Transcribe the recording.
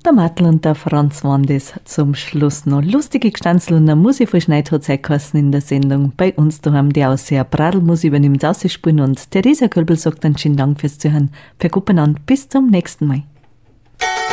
Der Mattel und der Franz waren das zum Schluss noch. Lustige Gestanzel und eine Musik von Schneid hat Zeit in der Sendung. Bei uns daheim die Ausseher Bradelmusik übernimmt Ausspielen und Theresa Kölbel sagt dann schönen Dank fürs Zuhören. Verguppen an, bis zum nächsten Mal.